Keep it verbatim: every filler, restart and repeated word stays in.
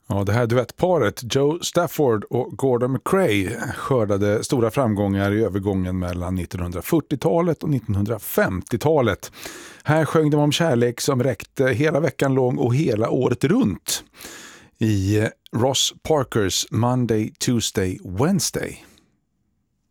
Ja, det här duettparet Joe Stafford och Gordon McRae skördade stora framgångar i övergången mellan nittonhundrafyrtiotalet och nittonhundrafemtiotalet. Här sjöng de om kärlek som räckte hela veckan lång och hela året runt i Ross Parkers Monday, Tuesday, Wednesday.